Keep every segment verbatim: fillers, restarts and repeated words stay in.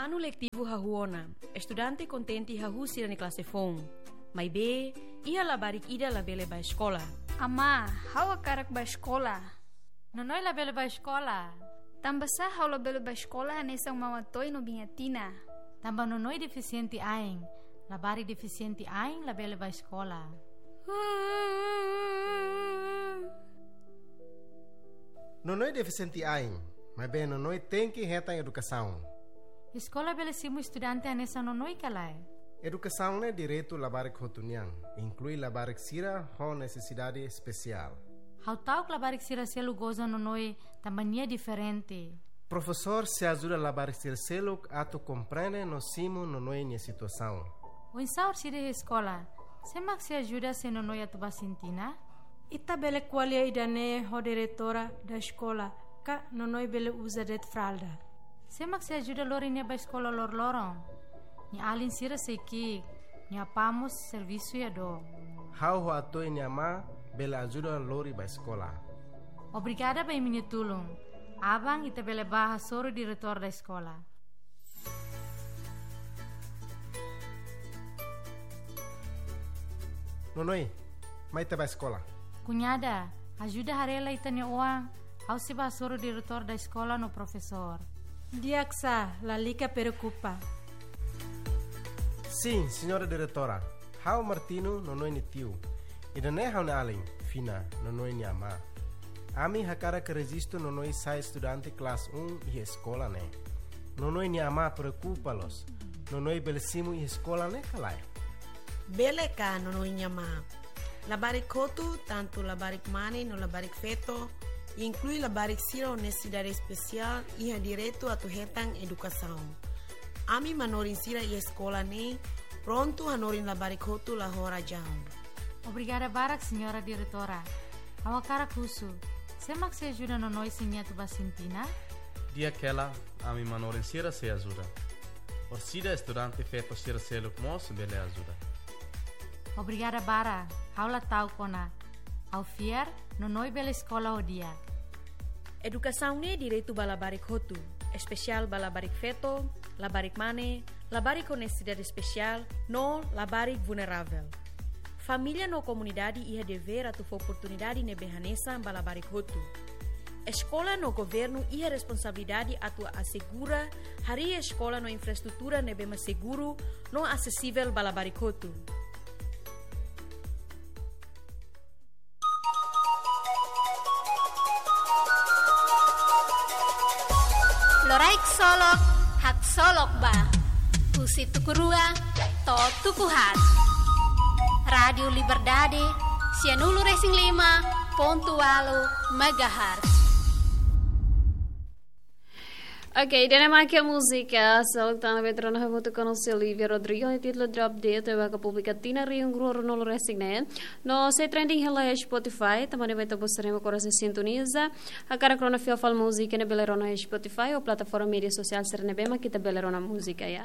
Ano letivo hahuona, estudante contenti hahusi na klase fong. May be, iya labarik ida labele ba escola. Ama, hawa karak ba escola? Nonoy labele ba escola? Tambasa hawa labele ba escola nesang mawatoy no bingatina. Tamba nonoy deficiente aing, labari deficiente aing labele ba escola. Nonoy deficiente aing, mas bem nonoy tem que reta em educação. Escola bele simu estudante anessa nonoy kalai. Educação é direito labarik hotuniang, inclui labarik sira com necessidade especial. How tau labarik sira selu goza nonoy tambania diferente. Professor se ajuda labarik sira selu ato compreende no simo nonoy nia situação. O insaur sira escola, semak se ajuda se nonoy atuba sintina? Ita bele qualia idane ho diretora da escola, ka nonoy bele usa det fralda. Semak se ajuda lori nia ba escola lor lorong. Ni alin sira seiki, ni apamos serviço ya do. How ho ato nia ma bele ajuda lori ba escola. Obrigada ba minha tulung. Abang ita bele baha soro diretor da escola. Nonoy, mai te ba escola. Cunhada, ajuda harela ita nia uang. How se ba soro diretor da escola no professor. Diaksa, la lica preocupa. Sim, senhora diretora. How Martino nonoy ni tio. Ida ne how na alin, fina nonoy ni ama. Ami hakara que registro nonoy sai estudante class um e escola ne. Nonoy ni ama preocupa-los. Nonoy belesimu e escola ne kalai. Bele ka nonoy ni ama. Labarik kotu, tanto labarik mane no labarik feto, inclui labarik sira honestidade especial e ha direito a tu hetang educação. Ami manorin sira e escola ne, pronto hanorin labarik hotu la hora jam. Obrigada barak, senhora diretora. Awakara kusu. Semak se ajuda no noi sinha tu basintina? Dia aquela, ami manorin sira se ajuda. Orsida estudante feto sira seluk mos bele ajuda. Obrigada bara. Haula tau kona. Au fiar no noi bele escola o dia. Educação ne direito balabarik hotu, especial balabarik feto, labarik mane, labarik honestidade especial, no labarik vulnerável. Família no comunidade ia dever a tu oportunidade ne behanesa balabarik hotu. Escola no governo ia responsabilidade a tu assegura hari escola no infraestrutura ne bema seguro, no acessível balabarik hotu. Loraik solok, hak solok ba. Pusi tukurua, to tukuhat. Radio Liberdade, Sianulu Racing lima, pontualo, megahertz. Ok, dan aqui a música, só que está na veterana revolta com o seu Olivia Rodrigo, e título Drop Dead, eu vou publicar Tina Rio Gruro no Racing, né? No se trending hela é Spotify, também vai ter você no coração sintoniza. A cara crona fio fal música na belerona é Spotify ou plataforma mídia social ser na bema que tá belerona música, ya.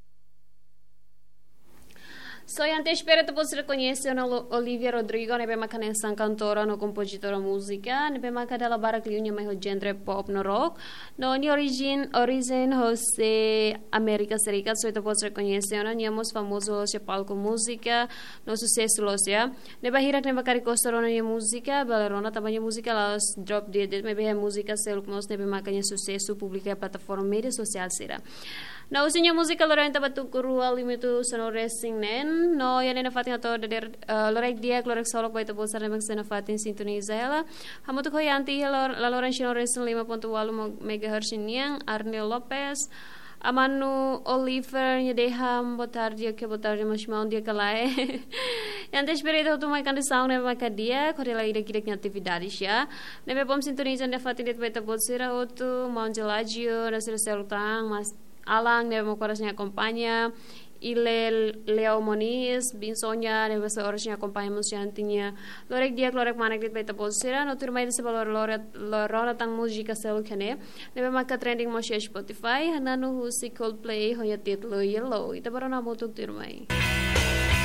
So, ante espera tu possa reconhecer a Olivia Rodrigo, ne bema canessa cantora, no compositora música, ne bema cadela barak liunya mai ho genre pop no rock, no ni origin origin Jose América Serica, so tu possa reconhecer, no niamos famoso se palco música, no sucesso los ya, ne bahirak ne bakari costorona ni música, belerona também música las drop dead, me beha música se lukmos ne bema canha sucesso publica plataforma mídia social será. Na usinya música lorenta batu kuru alimitu sono racing nen no yan na fatin ato der lorek dia lorek solok baita bolsar na magsana fatin sintoniza ela hamutu ko yanti la loren sono racing lima ponto walu megahertz niang Arnel Lopez Amanu Oliver nya deham botar dia ke botar dia masmaun dia kalai yang desperado tu mai kan sound na makadia korela ida kidek atividades ya nebe bom sintoniza na fatin det baita bolsira otu Mongelagio na sira selutang mas Alang, nebe mo coração acompanha, Ile Leo Moniz, Binsonya, nebe se orasnya acompanhamos jantinha. Lorek dia lorek manak dit baita bolsira, no tur mai desse valor lorek lorona tang música selo kene. Nebe maka trending mo Spotify, hananu husi Coldplay hoya titlo Yellow. Ita barona mo tuk tur mai.